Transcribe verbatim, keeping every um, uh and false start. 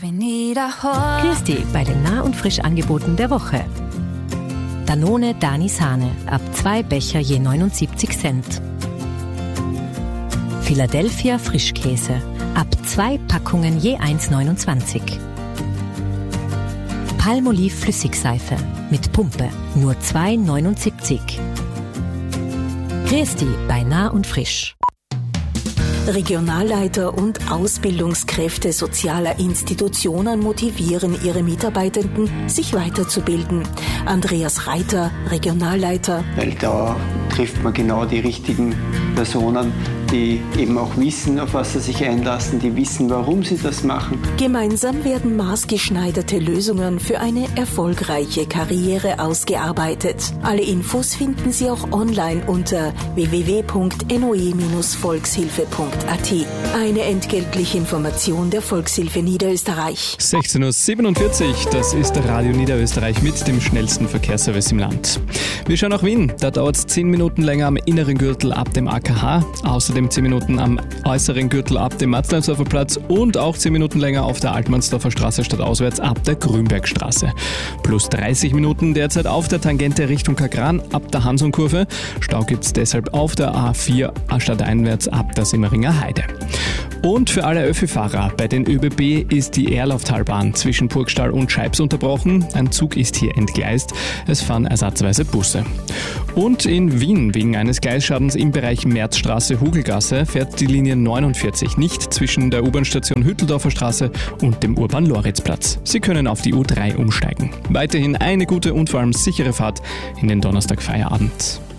Christi bei den Nah- und Frischangeboten der Woche. Danone Dani Sahne, ab zwei Becher je neunundsiebzig Cent. Philadelphia Frischkäse, ab zwei Packungen je eins Komma neunundzwanzig. Palmolive Flüssigseife mit Pumpe, nur zwei Komma neunundsiebzig. Christi bei Nah und Frisch. Regionalleiter und Ausbildungskräfte sozialer Institutionen motivieren ihre Mitarbeitenden, sich weiterzubilden. Andreas Reiter, Regionalleiter. Weil da trifft man genau die richtigen Personen, die eben auch wissen, auf was sie sich einlassen, die wissen, warum sie das machen. Gemeinsam werden maßgeschneiderte Lösungen für eine erfolgreiche Karriere ausgearbeitet. Alle Infos finden Sie auch online unter w w w punkt n o e Bindestrich volkshilfe punkt a t. Eine entgeltliche Information der Volkshilfe Niederösterreich. sechzehn Uhr siebenundvierzig, das ist der Radio Niederösterreich mit dem schnellsten Verkehrsservice im Land. Wir schauen nach Wien, da dauert es zehn Minuten länger am inneren Gürtel ab dem A K H, außerdem zehn Minuten am äußeren Gürtel ab dem Matzleinsdorfer Platz und auch zehn Minuten länger auf der Altmannsdorfer Straße stadtauswärts ab der Grünbergstraße. Plus dreißig Minuten derzeit auf der Tangente Richtung Kagran ab der Hansonkurve. Stau gibt es deshalb auf der A vier stadteinwärts ab der Simmeringer Heide. Und für alle Öffi-Fahrer, bei den ÖBB ist die Erlauftalbahn zwischen Burgstall und Scheibs unterbrochen. Ein Zug ist hier entgleist. Es fahren ersatzweise Busse. Und in Wien, wegen eines Gleisschadens im Bereich Märzstraße-Hugelgasse, fährt die Linie neunundvierzig nicht zwischen der U-Bahn-Station Hütteldorfer Straße und dem Urban-Loritzplatz. Sie können auf die U drei umsteigen. Weiterhin eine gute und vor allem sichere Fahrt in den Donnerstag-Feierabend.